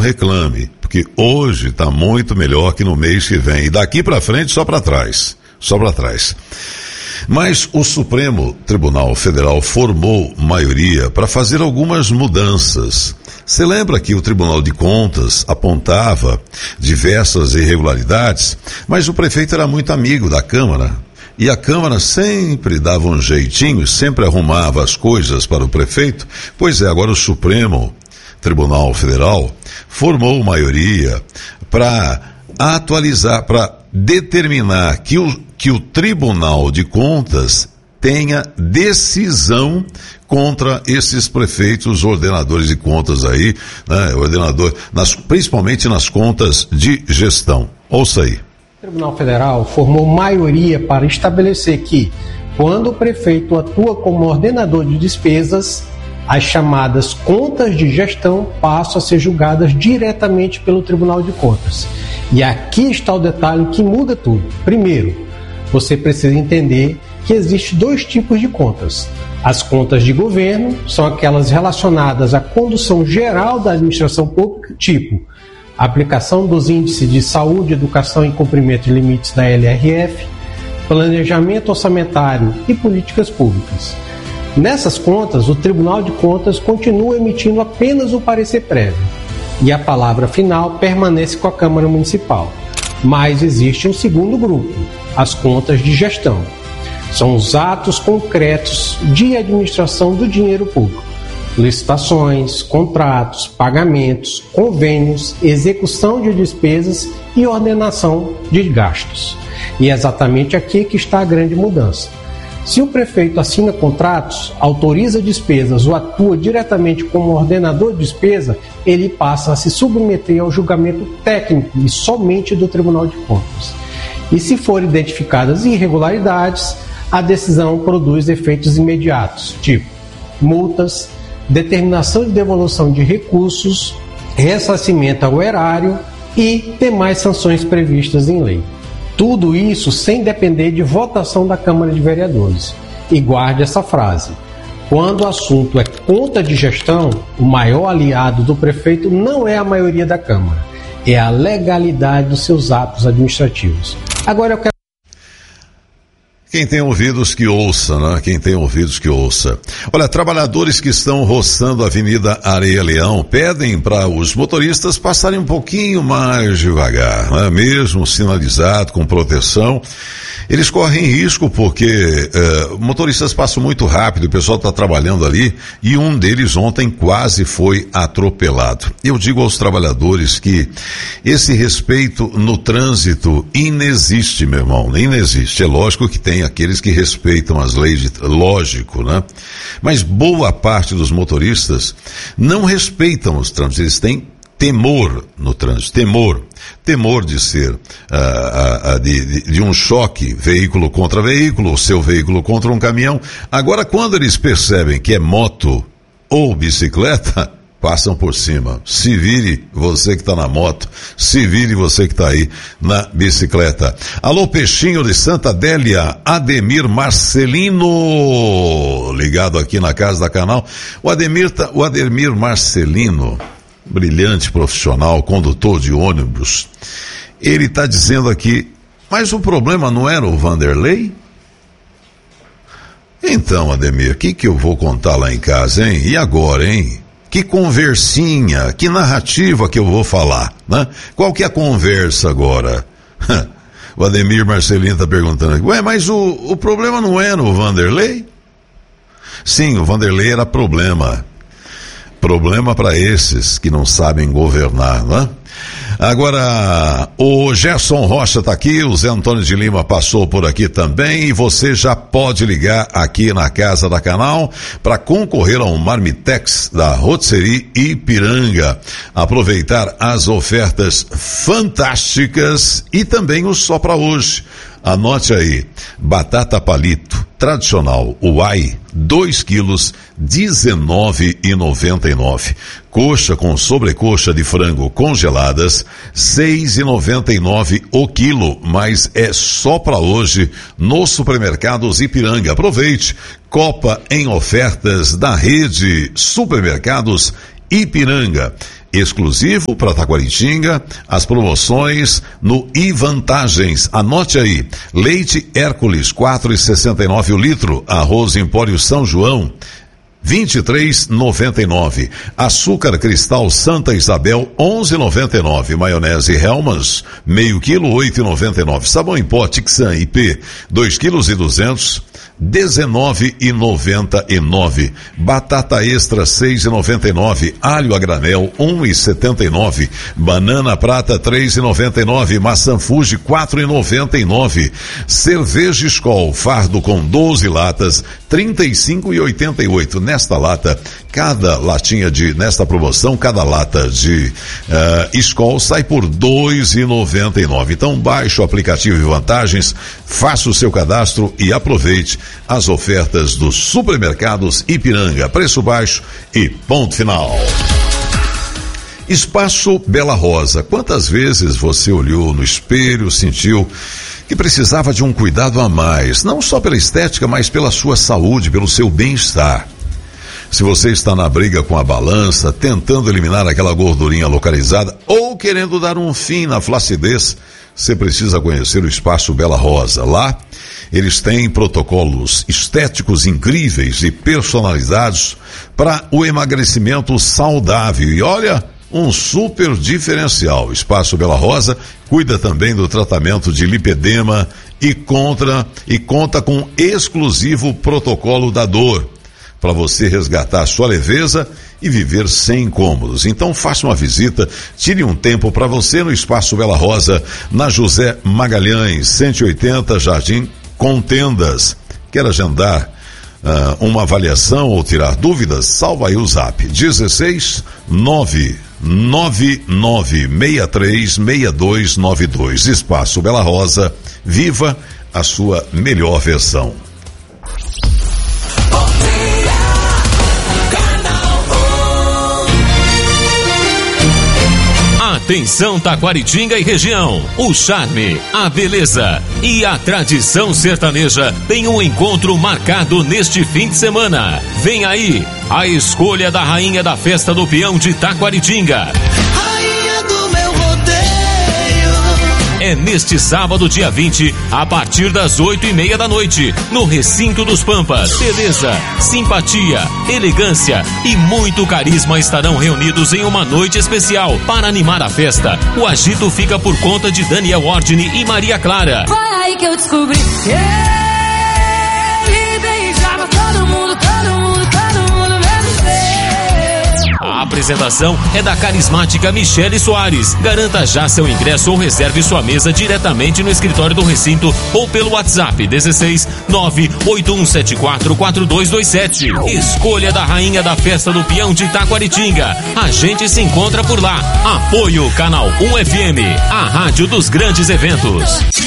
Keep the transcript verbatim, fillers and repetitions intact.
reclame, porque hoje está muito melhor que no mês que vem. E daqui para frente só para trás, só para trás. Mas o Supremo Tribunal Federal formou maioria para fazer algumas mudanças. Você lembra que o Tribunal de Contas apontava diversas irregularidades, mas o prefeito era muito amigo da Câmara. E a Câmara sempre dava um jeitinho, sempre arrumava as coisas para o prefeito. Pois é, agora o Supremo Tribunal Federal formou maioria para atualizar, para determinar que o, que o Tribunal de Contas tenha decisão contra esses prefeitos ordenadores de contas aí, né, ordenador, nas, principalmente nas contas de gestão. Ouça aí. O Tribunal Federal formou maioria para estabelecer que, quando o prefeito atua como ordenador de despesas, as chamadas contas de gestão passam a ser julgadas diretamente pelo Tribunal de Contas. E aqui está o detalhe que muda tudo. Primeiro, você precisa entender que existem dois tipos de contas. As contas de governo são aquelas relacionadas à condução geral da administração pública, tipo aplicação dos índices de saúde, educação e cumprimento de limites da L R F, planejamento orçamentário e políticas públicas. Nessas contas, o Tribunal de Contas continua emitindo apenas o parecer prévio e a palavra final permanece com a Câmara Municipal. Mas existe um segundo grupo, as contas de gestão. São os atos concretos de administração do dinheiro público. Licitações, contratos, pagamentos, convênios, execução de despesas e ordenação de gastos. E é exatamente aqui que está a grande mudança. Se o prefeito assina contratos, autoriza despesas ou atua diretamente como ordenador de despesa, ele passa a se submeter ao julgamento técnico e somente do Tribunal de Contas. E se forem identificadas irregularidades, a decisão produz efeitos imediatos, tipo multas, determinação de devolução de recursos, ressarcimento ao erário e demais sanções previstas em lei. Tudo isso sem depender de votação da Câmara de Vereadores. E guarde essa frase: quando o assunto é conta de gestão, o maior aliado do prefeito não é a maioria da Câmara, é a legalidade dos seus atos administrativos. Agora eu quero... Quem tem ouvidos que ouça, né? Quem tem ouvidos que ouça. Olha, trabalhadores que estão roçando a Avenida Areia Leão pedem para os motoristas passarem um pouquinho mais devagar, né? Mesmo sinalizado, com proteção. Eles correm risco porque uh, motoristas passam muito rápido, o pessoal está trabalhando ali e um deles ontem quase foi atropelado. Eu digo aos trabalhadores que esse respeito no trânsito inexiste, meu irmão, inexiste. É lógico que tem aqueles que respeitam as leis, de, lógico, né? Mas boa parte dos motoristas não respeitam os trânsitos, eles têm temor no trânsito, temor, temor de ser, uh, uh, uh, de, de, de um choque veículo contra veículo, ou seu veículo contra um caminhão. Agora, quando eles percebem que é moto ou bicicleta, passam por cima. Se vire você que está na moto, se vire você que está aí na bicicleta. Alô, Peixinho de Santa Adélia, Ademir Marcelino, ligado aqui na Casa da Canal. O Ademir, tá, o Ademir Marcelino, brilhante profissional, condutor de ônibus, ele está dizendo aqui, mas o problema não era o Vanderlei? Então, Ademir, o que que eu vou contar lá em casa, hein? E agora, hein? Que conversinha, que narrativa que eu vou falar, né? Qual que é a conversa agora? O Ademir Marcelino está perguntando aqui, ué, mas o, o problema não era o Vanderlei? Sim, o Vanderlei era problema. Problema para esses que não sabem governar, né? Agora, o Gerson Rocha está aqui, o Zé Antônio de Lima passou por aqui também e você já pode ligar aqui na Casa da Canal para concorrer a um Marmitex da Rotisserie Ipiranga. Aproveitar as ofertas fantásticas e também o Só Pra Hoje. Anote aí, batata palito tradicional, uai, dois quilos, dezenove reais e noventa e nove centavos. Coxa com sobrecoxa de frango congeladas, seis reais e noventa e nove centavos o quilo, mas é só para hoje no Supermercados Ipiranga. Aproveite, Copa em ofertas da rede Supermercados Ipiranga. exclusivo para Taquaritinga, as promoções no I Vantagens. Anote aí, leite Hércules quatro reais e sessenta e nove centavos o litro, arroz Empório São João vinte e três reais e noventa e nove centavos. Açúcar cristal Santa Isabel onze reais e noventa e nove centavos. Maionese Hellmann's meio quilo oito reais e noventa e nove centavos. Sabão em pó Tixan I P dois quilos e duzentos gramas dezenove reais e noventa e nove centavos. Batata extra seis reais e noventa e nove centavos. Alho a granel um real e setenta e nove centavos. Banana prata três reais e noventa e nove centavos. Maçã Fuji quatro reais e noventa e nove centavos. Cerveja Skol fardo com doze latas trinta e cinco reais e oitenta e oito centavos. Nesta lata, cada latinha de, nesta promoção, cada lata de uh, Skol sai por dois reais e noventa e nove centavos. Então baixe o aplicativo de Vantagens, faça o seu cadastro e aproveite as ofertas dos supermercados Ipiranga. Preço baixo e ponto final. Espaço Bela Rosa. Quantas vezes você olhou no espelho, sentiu que precisava de um cuidado a mais, não só pela estética, mas pela sua saúde, pelo seu bem-estar? Se você está na briga com a balança, tentando eliminar aquela gordurinha localizada ou querendo dar um fim na flacidez, você precisa conhecer o Espaço Bela Rosa. Lá, eles têm protocolos estéticos incríveis e personalizados para o emagrecimento saudável. E olha, um super diferencial. O Espaço Bela Rosa cuida também do tratamento de lipedema e, contra, e conta com exclusivo protocolo da dor, para você resgatar sua leveza e viver sem incômodos. Então faça uma visita, tire um tempo para você no Espaço Bela Rosa, na José Magalhães, cento e oitenta, Jardim Contendas. Quer agendar uh, uma avaliação ou tirar dúvidas? Salva aí o zap dezesseis nove nove nove seis três seis dois nove dois. Espaço Bela Rosa, viva a sua melhor versão. Atenção Taquaritinga e região, o charme, a beleza e a tradição sertaneja tem um encontro marcado neste fim de semana. Vem aí, a escolha da rainha da festa do peão de Taquaritinga. Rainha do meu rodeio. É neste sábado, dia vinte, a partir das oito e meia da noite, no Recinto dos Pampas. Beleza, simpatia, elegância e muito carisma estarão reunidos em uma noite especial. Para animar a festa, o agito fica por conta de Daniel Ordine e Maria Clara. Foi aí que eu descobri que ele beijava todo mundo, todo mundo, todo mundo menos eu. A apresentação é da carismática Michele Soares. Garanta já seu ingresso ou reserve sua mesa diretamente no escritório do recinto ou pelo WhatsApp dezesseis nove oito um sete quatro quatro dois dois sete. Escolha da rainha da festa do peão de Taquaritinga. A gente se encontra por lá. Apoio Canal um F M, a rádio dos grandes eventos.